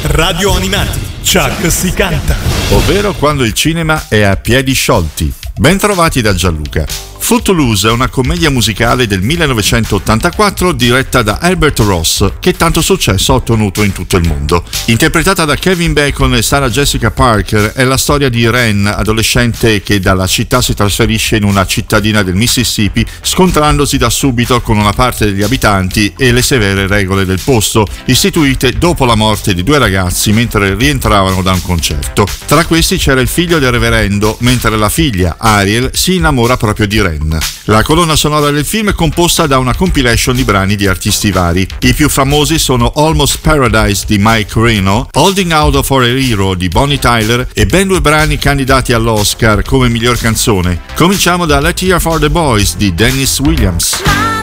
Radio Animati, Chuck si canta. Ovvero quando il cinema è a piedi sciolti. Ben trovati da Gianluca. Footloose è una commedia musicale del 1984 diretta da Herbert Ross che tanto successo ha ottenuto in tutto il mondo. Interpretata da Kevin Bacon e Sarah Jessica Parker, è la storia di Ren, adolescente che dalla città si trasferisce in una cittadina del Mississippi, scontrandosi da subito con una parte degli abitanti e le severe regole del posto, istituite dopo la morte di due ragazzi mentre rientravano da un concerto. Tra questi c'era il figlio del reverendo, mentre la figlia, Ariel, si innamora proprio di Ren. La colonna sonora del film è composta da una compilation di brani di artisti vari. I più famosi sono Almost Paradise di Mike Reno, Holding Out for a Hero di Bonnie Tyler e ben due brani candidati all'Oscar come miglior canzone. Cominciamo da Let's Hear for the Boys di Dennis Williams.